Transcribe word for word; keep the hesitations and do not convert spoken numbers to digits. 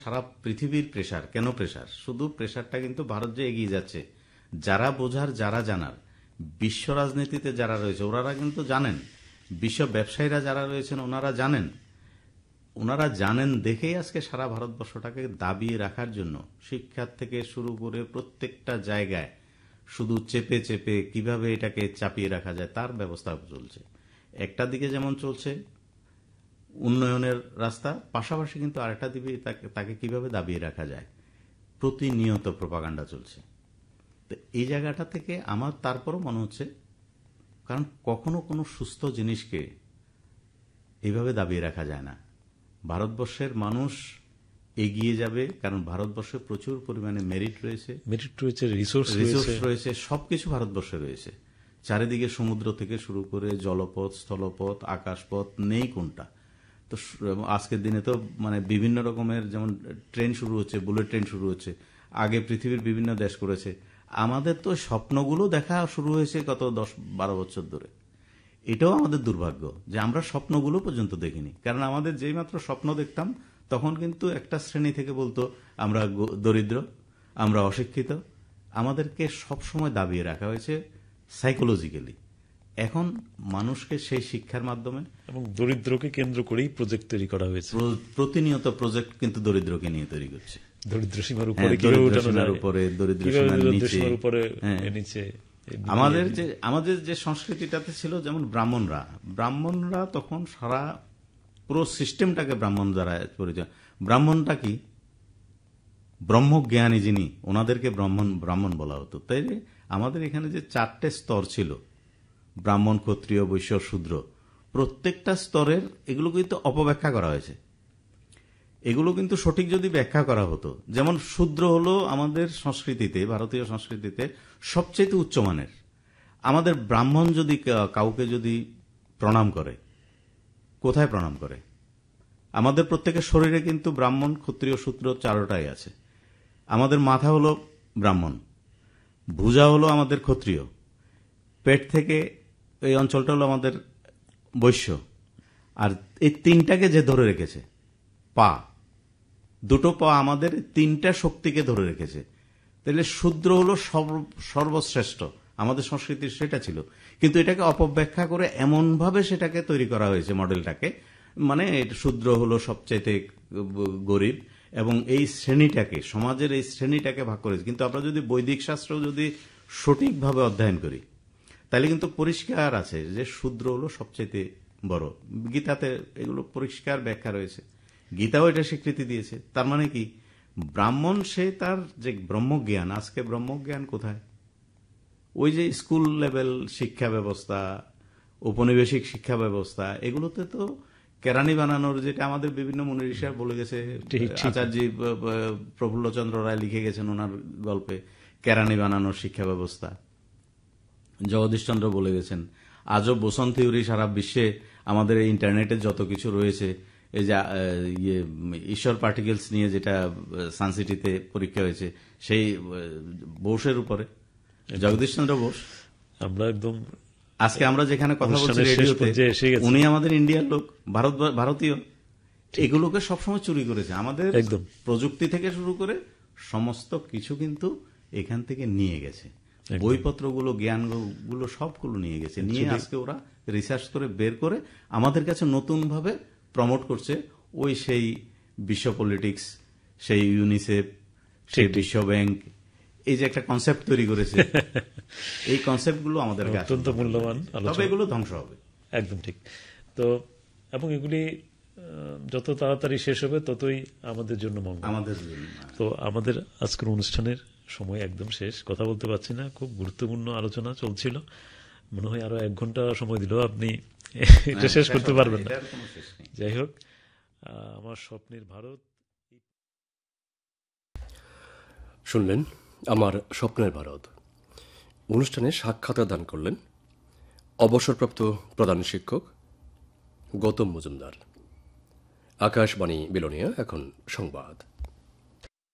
সারা পৃথিবীর প্রেসার। কেন প্রেসার? শুধু প্রেসারটা কিন্তু ভারত যে এগিয়ে যাচ্ছে, যারা বোঝার যারা জানার, বিশ্ব রাজনীতিতে যারা রয়েছে ওনারা কিন্তু জানেন, বিশ্ব ব্যবসায়ীরা যারা রয়েছেন ওনারা জানেন, ওনারা জানেন দেখেই আজকে সারা ভারতবর্ষটাকে দাবিয়ে রাখার জন্য শিক্ষার থেকে শুরু করে প্রত্যেকটা জায়গায় শুধু চেপে চেপে কিভাবে এটাকে চাপিয়ে রাখা যায় তার ব্যবস্থা চলছে। একটা দিকে যেমন চলছে উন্নয়নের রাস্তা, পাশাপাশি কিন্তু আরেকটা দিকে তাকে কিভাবে দাবিয়ে রাখা যায় প্রতিনিয়ত প্রপাগান্ডা চলছে। তো এই জায়গাটা থেকে আমার তারপরও মনে হচ্ছে, কারণ কখনো কোনো সুস্থ জিনিসকে এইভাবে দাবিয়ে রাখা যায় না। ভারতবর্ষের মানুষ এগিয়ে যাবে, কারণ ভারতবর্ষে প্রচুর পরিমাণে মেরিট রয়েছে, মেরিট রয়েছে, রিসোর্স রয়েছে, সবকিছু ভারতবর্ষে রয়েছে। চারিদিকে সমুদ্র থেকে শুরু করে জলপথ, স্থলপথ, আকাশপথ, নেই কোনটা। তো আজকের দিনে তো মানে বিভিন্ন রকমের যেমন ট্রেন শুরু হচ্ছে, বুলেট ট্রেন শুরু হচ্ছে, আগে পৃথিবীর বিভিন্ন দেশ করেছে। আমাদের তো স্বপ্নগুলো দেখা শুরু হয়েছে গত দশ বারো বছর ধরে। এটাও আমাদের দুর্ভাগ্য যে আমরা স্বপ্নগুলো পর্যন্ত দেখিনি। কারণ আমাদের যেই মাত্র স্বপ্ন দেখতাম তখন কিন্তু একটা শ্রেণী থেকে বলতো আমরা দরিদ্র, আমরা অশিক্ষিত, আমাদেরকে সবসময় দাবিয়ে রাখা হয়েছে সাইকোলজিক্যালি। এখন মানুষকে সেই শিক্ষার মাধ্যমে এবং দরিদ্রকে কেন্দ্র করেই প্রজেক্ট তৈরি করা হয়েছে। প্রতিনিয়ত প্রজেক্ট কিন্তু দরিদ্রকে নিয়ে তৈরি করছে। দরিদ্র সীমার উপরে, উপরে দরিদ্র সীমার উপরে নিচে। আমাদের যে আমাদের যে সংস্কৃতিটাতে ছিল, যেমন ব্রাহ্মণরা ব্রাহ্মণরা তখন সারা পুরো সিস্টেমটাকে ব্রাহ্মণ দ্বারা পরিচয়। ব্রাহ্মণটা কি? ব্রহ্মজ্ঞানী যিনি, ওনাদেরকে ব্রাহ্মণ ব্রাহ্মণ বলা হতো। তাই আমাদের এখানে যে চারটে স্তর ছিল, ব্রাহ্মণ, ক্ষত্রিয়, বৈশ্য, শূদ্র, প্রত্যেকটা স্তরের এগুলো কিন্তু অপব্যাখ্যা করা হয়েছে। এগুলো কিন্তু সঠিক যদি ব্যাখ্যা করা হতো, যেমন শূদ্র হলো আমাদের সংস্কৃতিতে, ভারতীয় সংস্কৃতিতে সবচেয়ে উচ্চমানের। আমাদের ব্রাহ্মণ যদি কাউকে যদি প্রণাম করে, কোথায় প্রণাম করে? আমাদের প্রত্যেকের শরীরে কিন্তু ব্রাহ্মণ, ক্ষত্রিয়, শূদ্র চারোটাই আছে। আমাদের মাথা হলো ব্রাহ্মণ, ভুজা হলো আমাদের ক্ষত্রিয়, পেট থেকে এই অঞ্চলটা হলো আমাদের বৈশ্য, আর এই তিনটাকে যে ধরে রেখেছে, পা দুটো পা আমাদের তিনটা শক্তিকে ধরে রেখেছে। তাহলে শূদ্র হলো সর্বশ্রেষ্ঠ, আমাদের সংস্কৃতির সেটা ছিল। কিন্তু এটাকে অপব্যাখ্যা করে এমনভাবে সেটাকে তৈরি করা হয়েছে মডেলটাকে, মানে শূদ্র হলো সবচাইতে গরিব, এবং এই শ্রেণীটাকে, সমাজের এই শ্রেণীটাকে ভাগ করেছে। কিন্তু আমরা যদি বৈদিক শাস্ত্র যদি সঠিকভাবে অধ্যয়ন করি তাহলে কিন্তু পরিষ্কার আছে যে শূদ্র হলো সবচাইতে বড়। গীতাতে এগুলো পরিষ্কার ব্যাখ্যা রয়েছে, গীতাও এটা স্বীকৃতি দিয়েছে। তার মানে কি, ব্রাহ্মণ সে তার যে ব্রহ্মজ্ঞান, আজকে ব্রহ্মজ্ঞান কোথায়? ওই যে স্কুল লেভেল শিক্ষা ব্যবস্থা, ঔপনিবেশিক শিক্ষা ব্যবস্থা, এগুলোতে তো কেরানি বানানোর, যেটা আমাদের বিভিন্ন মুনি ঋষিরা বলে গেছে, আচার্য প্রফুল্লচন্দ্র রায় লিখে গেছেন ওনার গল্পে, কেরানি বানানোর শিক্ষা ব্যবস্থা জগদীশচন্দ্র বলে গেছেন। আজও বোসন থিওরি সারা বিশ্বে আমাদের ইন্টারনেটে যত কিছু রয়েছে, এই যে ইয়ে ঈশ্বর পার্টিকেলস নিয়ে যেটা সানসিটিতে পরীক্ষা হয়েছে, সেই বোসের উপরে, জগদীশচন্দ্র বোস। আমরা একদম আজকে আমরা যেখানে কথা বলছি রেডিওতে, উনি আমাদের ইন্ডিয়ার লোক, ভারত ভারতীয়। এগুলোকে সবসময় চুরি করেছে আমাদের একদম প্রযুক্তি থেকে শুরু করে সমস্ত কিছু কিন্তু এখান থেকে নিয়ে গেছে। বইপত্রগুলো, জ্ঞানগুলো সবগুলো নিয়ে গেছে, নিয়ে আজকে ওরা রিসার্চ করে বের করে আমাদের কাছে নতুন ভাবে প্রমোট করছে। ওই সেই বিশ্ব পলিটিক্স, সেই ইউনিসেফ, সেই বিশ্ব ব্যাংক, এই যে একটা কনসেপ্ট তৈরি করেছে, এই কনসেপ্টগুলো আমাদের কাছে অত্যন্ত মূল্যবান, তবে এগুলো ধ্বংস হবে। একদম ঠিক। তো এবং এগুলি যত তাড়াতাড়ি শেষ হবে ততই আমাদের জন্য মঙ্গল, আমাদের জন্য। তো আমাদের আজকের অনুষ্ঠানের সময় একদম শেষ, কথা বলতে পারছি না। খুব গুরুত্বপূর্ণ আলোচনা চলছিল, মনে হয় আরো এক ঘন্টা সময় দিল আপনি এটা শেষ করতে পারবেন না। যাই হোক, আমার স্বপ্নের ভারত শুনলেন, আমার স্বপ্নের ভারত অনুষ্ঠানে সাক্ষাৎকার দান করলেন অবসরপ্রাপ্ত প্রধান শিক্ষক গৌতম মজুমদার। আকাশবাণী বিলোনিয়া, এখন সংবাদ।